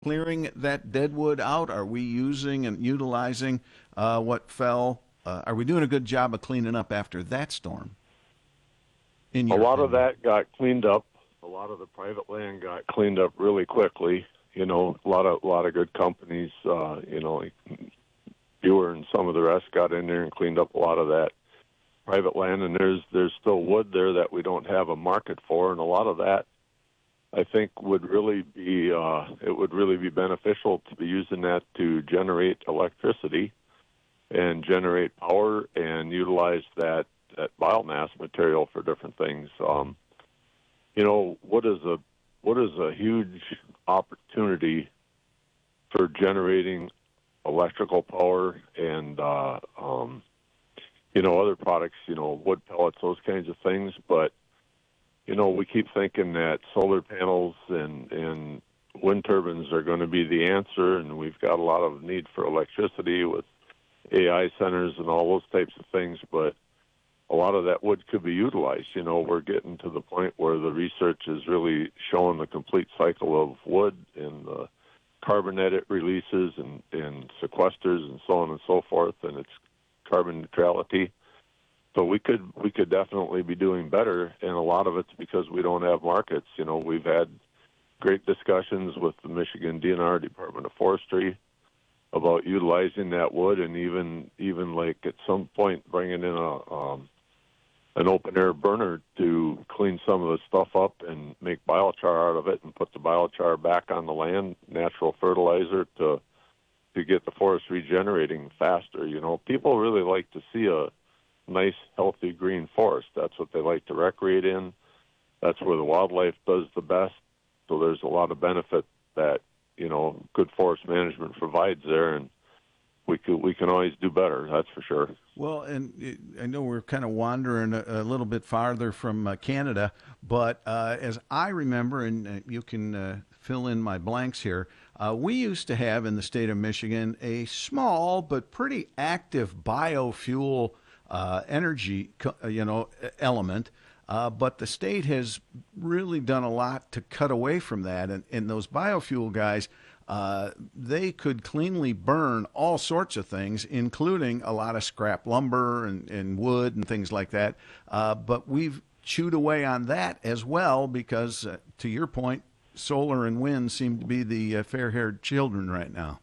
clearing that dead wood out? Are we using and utilizing what fell? Are we doing a good job of cleaning up after that storm, in A your lot of opinion? that got cleaned up. A lot of the private land got cleaned up really quickly. A lot of good companies, like Buer and some of the rest got in there and cleaned up a lot of that private land. And there's still wood there that we don't have a market for, and a lot of that I think would really be it would really be beneficial to be using that to generate electricity and generate power and utilize that biomass material for different things. What is a huge opportunity for generating electrical power and other products, wood pellets, those kinds of things. But we keep thinking that solar panels and wind turbines are going to be the answer, and we've got a lot of need for electricity with AI centers and all those types of things. But a lot of that wood could be utilized. We're getting to the point where the research is really showing the complete cycle of wood and the carbon that it releases and sequesters and so on and so forth, and its carbon neutrality. So we could definitely be doing better, and a lot of it's because we don't have markets. We've had great discussions with the Michigan DNR, Department of Forestry, about utilizing that wood, and even like at some point bringing in an open air burner to clean some of the stuff up and make biochar out of it and put the biochar back on the land, natural fertilizer to get the forest regenerating faster. People really like to see a nice, healthy green forest. That's what they like to recreate in. That's where the wildlife does the best. So there's a lot of benefit that, good forest management provides there, and we can always do better, that's for sure. Well, and I know we're kind of wandering a little bit farther from Canada, but as I remember, and you can fill in my blanks here, we used to have in the state of Michigan a small but pretty active biofuel energy, element. But the state has really done a lot to cut away from that. And those biofuel guys, they could cleanly burn all sorts of things, including a lot of scrap lumber and wood and things like that. But we've chewed away on that as well because, to your point, solar and wind seem to be the fair-haired children right now.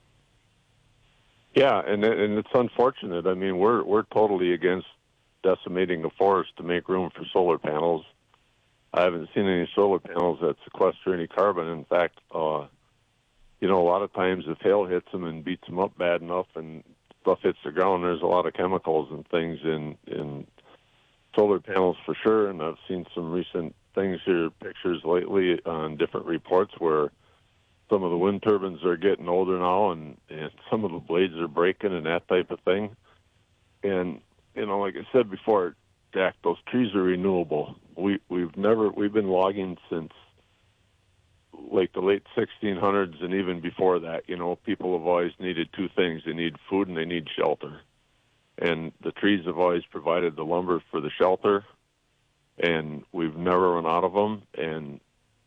Yeah, and it's unfortunate. I mean, we're totally against decimating the forest to make room for solar panels. I haven't seen any solar panels that sequester any carbon. In fact, a lot of times if hail hits them and beats them up bad enough and stuff hits the ground, there's a lot of chemicals and things in solar panels for sure. And I've seen some recent things here, pictures lately on different reports where some of the wind turbines are getting older now and some of the blades are breaking and that type of thing. And, like I said before, Jack, those trees are renewable. We've been logging since like the late 1600s, and even before that, people have always needed two things. They need food and they need shelter. And the trees have always provided the lumber for the shelter, and we've never run out of them. And,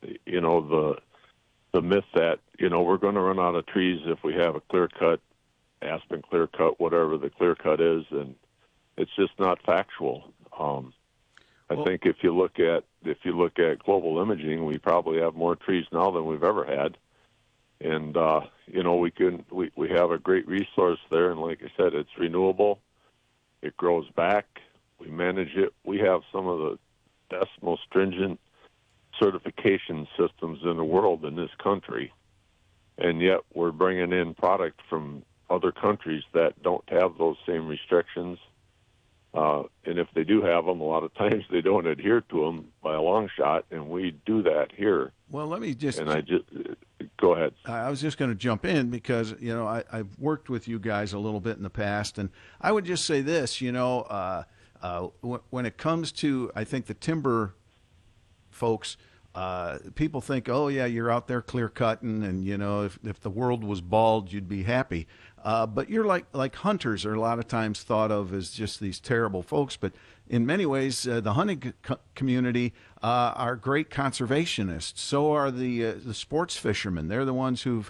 the myth that, we're going to run out of trees if we have a clear cut, aspen clear cut, whatever the clear cut is, and it's just not factual. I think if you look at global imaging, we probably have more trees now than we've ever had, and we have a great resource there. And like I said, it's renewable. It grows back. We manage it. We have some of the best, most stringent certification systems in the world in this country, and yet we're bringing in product from other countries that don't have those same restrictions. And if they do have them, a lot of times they don't adhere to them by a long shot, and we do that here. Well, let me just. And go ahead. I was just going to jump in because, I've worked with you guys a little bit in the past, and I would just say this, when it comes to, I think, the timber folks, People think, oh yeah, you're out there clear cutting, and you know, if the world was bald, you'd be happy. But you're like hunters are a lot of times thought of as just these terrible folks, but in many ways, the hunting community are great conservationists. So are the sports fishermen. They're the ones who've